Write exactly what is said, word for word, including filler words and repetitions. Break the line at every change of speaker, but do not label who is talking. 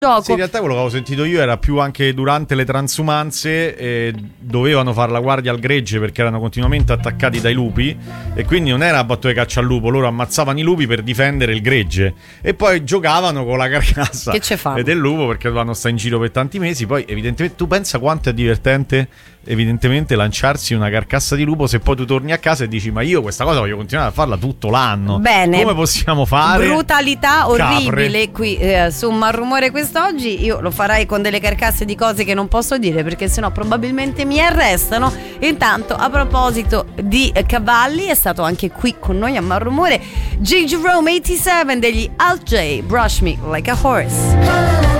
gioco.
Sì, in realtà quello che avevo sentito io era più anche durante le transumanze, eh, dovevano fare la guardia al gregge perché erano continuamente attaccati dai lupi, e quindi non era a battute caccia al lupo, loro ammazzavano i lupi per difendere il gregge e poi giocavano con la carcassa del lupo perché dovevano stare in giro per tanti mesi. Poi evidentemente tu pensa quanto è divertente evidentemente lanciarsi una carcassa di lupo, se poi tu torni a casa e dici ma io questa cosa voglio continuare a farla tutto l'anno.
Bene,
come possiamo fare?
Brutalità orribile
Capre.
qui eh, su Malrumore quest'oggi. Io lo farei con delle carcasse di cose che non posso dire perché sennò probabilmente mi arrestano. Intanto, a proposito di cavalli, è stato anche qui con noi a Malrumore J. Jerome ottantasette degli Alt J, Brush Me Like a Horse.